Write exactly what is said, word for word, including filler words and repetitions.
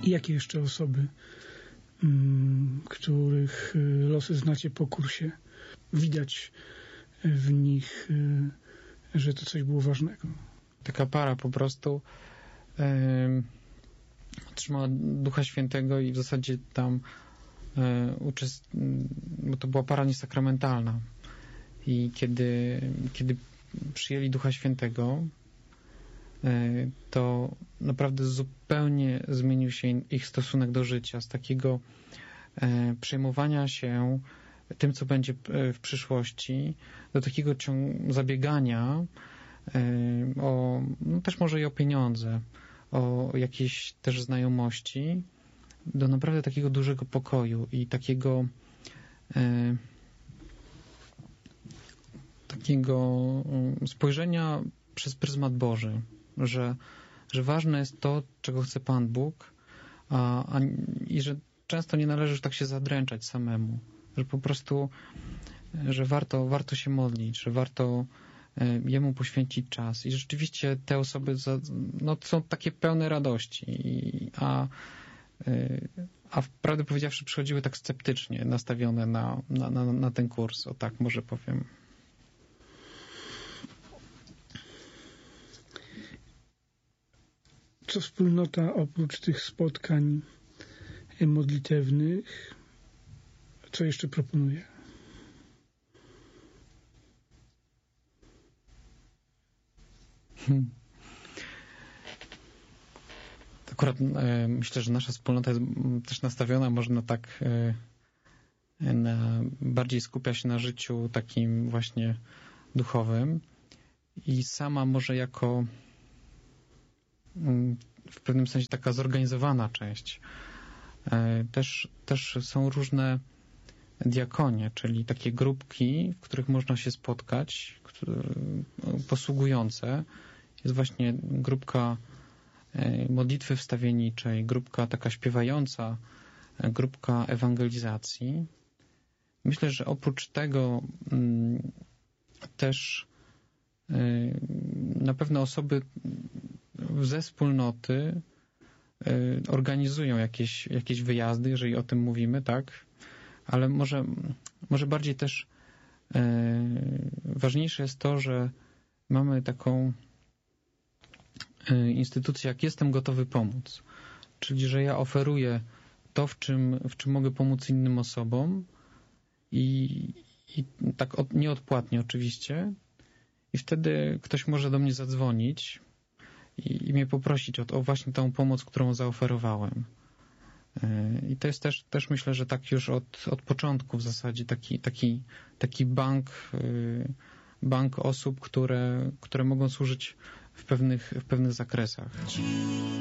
I jakie jeszcze osoby, których losy znacie po kursie, widać w nich, że to coś było ważnego? Taka para po prostu yy, otrzymała Ducha Świętego i w zasadzie tam yy, uczest... bo to była para niesakramentalna. I kiedy, kiedy przyjęli Ducha Świętego, yy, to naprawdę zupełnie zmienił się ich stosunek do życia. Z takiego yy, przejmowania się tym, co będzie w przyszłości, do takiego ciąg zabiegania o, no też może i o pieniądze, o jakieś też znajomości, do naprawdę takiego dużego pokoju i takiego e, takiego spojrzenia przez pryzmat Boży, że, że ważne jest to, czego chce Pan Bóg, a, a, i że często nie należy tak się zadręczać samemu, że po prostu, że warto, warto się modlić, że warto Jemu poświęcić czas. I rzeczywiście te osoby za, no, są takie pełne radości, I, a, a prawdę powiedziawszy przychodziły tak sceptycznie nastawione na, na, na, na ten kurs, o tak może powiem. Co wspólnota oprócz tych spotkań modlitewnych, co jeszcze proponuje? Hmm. Akurat e, myślę, że nasza wspólnota jest też nastawiona może na tak e, na, bardziej skupia się na życiu takim właśnie duchowym i sama może jako m, w pewnym sensie taka zorganizowana część. E, też, też są różne diakonie, czyli takie grupki, w których można się spotkać, które, posługujące. Jest właśnie grupka modlitwy wstawienniczej, grupka taka śpiewająca, grupka ewangelizacji. Myślę, że oprócz tego m, też y, na pewno osoby ze wspólnoty y, organizują jakieś, jakieś wyjazdy, jeżeli o tym mówimy, tak? Ale może, może bardziej też y, ważniejsze jest to, że mamy taką instytucję, jak jestem gotowy pomóc. Czyli, że ja oferuję to, w czym, w czym mogę pomóc innym osobom i, i tak od, nieodpłatnie oczywiście. I wtedy ktoś może do mnie zadzwonić i, i mnie poprosić o, o właśnie tą pomoc, którą zaoferowałem. I to jest też, też myślę, że tak już od, od początku w zasadzie taki, taki, taki bank, bank osób, które, które mogą służyć w pewnych, w pewnych zakresach.